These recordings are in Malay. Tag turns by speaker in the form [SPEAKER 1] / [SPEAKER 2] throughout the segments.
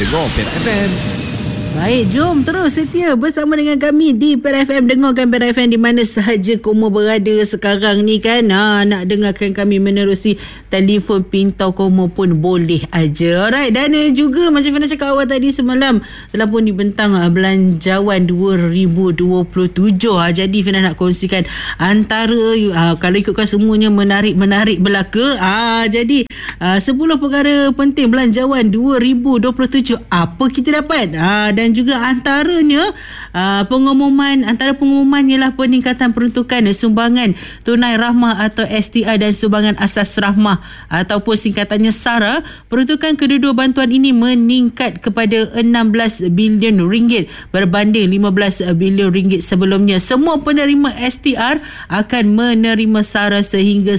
[SPEAKER 1] Dengar Perak FM.
[SPEAKER 2] Baik, jom terus setia bersama dengan kami di Perak FM. Dengarkan Perak FM di mana sahaja kamu berada sekarang ni kan. Nak dengarkan kami menerusi telefon pintau kamu pun boleh aja. Alright, dan juga macam Fina cakap awal tadi semalam telah pun dibentang belanjawan 2027. Jadi Fina nak kongsikan antara kalau ikutkan semuanya menarik belaka. Jadi 10 perkara penting belanjawan 2027 apa kita dapat. Dan juga antaranya pengumuman ialah peningkatan peruntukan sumbangan tunai rahmah atau STR dan sumbangan asas rahmah ataupun singkatannya SARA. Peruntukan kedua-dua bantuan ini meningkat kepada 16 bilion ringgit berbanding 15 bilion ringgit sebelumnya. Semua penerima STR akan menerima SARA sehingga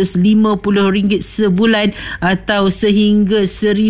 [SPEAKER 2] RM150 sebulan atau sehingga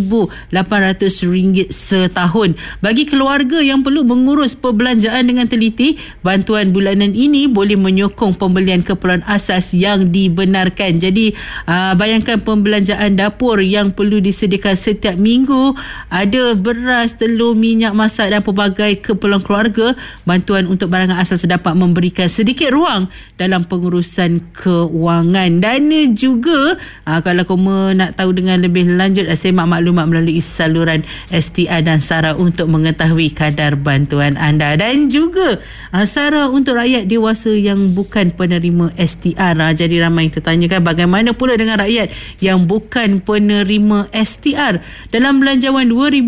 [SPEAKER 2] RM1,800 setahun. Bagi keluarga yang perlu mengurus perbelanjaan dengan teliti, bantuan bulanan ini boleh menyokong pembelian keperluan asas yang dibenarkan. Jadi bayangkan pembelanjaan dapur yang perlu disediakan setiap minggu, ada beras, telur, minyak masak dan pelbagai keperluan keluarga. Bantuan untuk barangan asas dapat memberikan sedikit ruang dalam pengurusan kewangan. Dan juga kalau kamu nak tahu dengan lebih lanjut, semak maklumat melalui saluran STR dan SARA untuk mengetahui kadar bantuan anda. Dan juga SARA untuk rakyat dewasa yang bukan penerima STR. Jadi ramai yang tertanyakan bagaimana pula dengan rakyat yang bukan penerima STR. Dalam belanjawan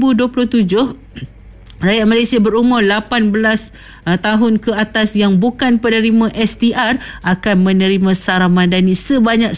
[SPEAKER 2] 2027, rakyat Malaysia berumur 18 tahun ke atas yang bukan penerima STR akan menerima SARA Madani sebanyak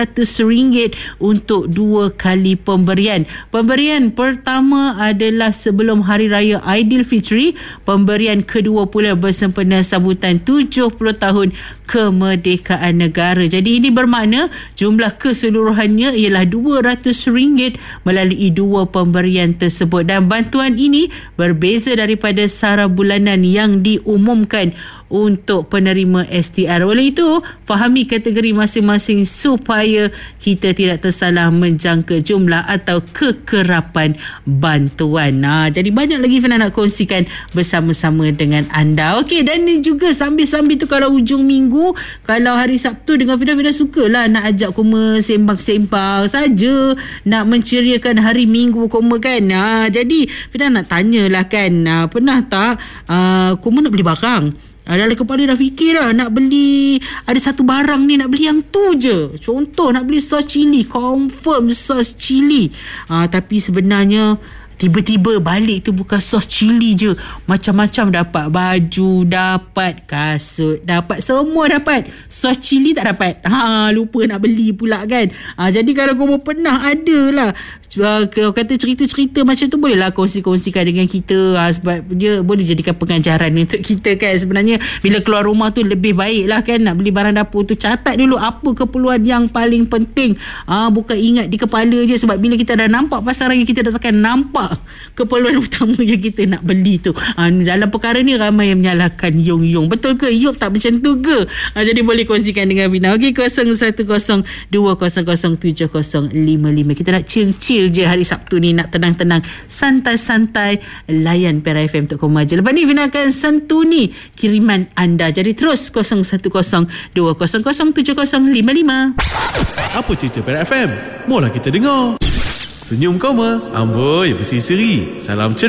[SPEAKER 2] RM100 untuk 2 kali pemberian. Pemberian pertama adalah sebelum Hari Raya Aidilfitri. Pemberian kedua pula bersempena sambutan 70 tahun kemerdekaan negara. Jadi ini bermakna jumlah keseluruhannya ialah RM200 melalui 2 pemberian tersebut. Dan bantuan ini berbeza daripada SARA bulanan yang diumumkan untuk penerima STR. Oleh itu, fahami kategori masing-masing supaya kita tidak tersalah menjangka jumlah atau kekerapan bantuan. Jadi banyak lagi Fina nak kongsikan bersama-sama dengan anda. Okey, dan juga sambil-sambil tu kalau hujung minggu, kalau hari Sabtu dengan Fina sukalah nak ajak koma sembang-sembang saja, nak menceriakan hari minggu koma kan. Jadi Fina nak tanyalah kan, pernah tak koma nak beli barang? Dalam kepala dah fikir dah nak beli, ada satu barang ni nak beli yang tu je. Contoh nak beli sos cili, confirm sos cili. Tapi sebenarnya tiba-tiba balik tu bukan sos cili je, macam-macam dapat. Baju dapat, kasut dapat, semua dapat. Sos cili tak dapat. Lupa nak beli pula kan. Jadi kalau korang pernah ada lah kata cerita-cerita macam tu, bolehlah kongsi-kongsikan dengan kita. Sebab dia boleh jadikan pengajaran untuk kita kan. Sebenarnya bila keluar rumah tu lebih baik lah kan, nak beli barang dapur tu catat dulu apa keperluan yang paling penting. Bukan ingat di kepala je. Sebab bila kita dah nampak pasar raya, kita dah takkan nampak keperluan utama yang kita nak beli tu. Dalam perkara ni ramai yang menyalahkan Yung. Betul ke? Yop tak macam tu ke? Jadi boleh kongsikan dengan Fina. Okey, 0102070555. Kita nak chill je hari Sabtu ni, nak tenang-tenang, santai-santai, layan PeraFM.com aja. Lepas ni Fina akan santuni kiriman anda. Jadi terus 0102007055.
[SPEAKER 1] Apa cerita Perak FM? Mola kita dengar. Senyum kau mah, amboi berseri-seri. Salam ceria.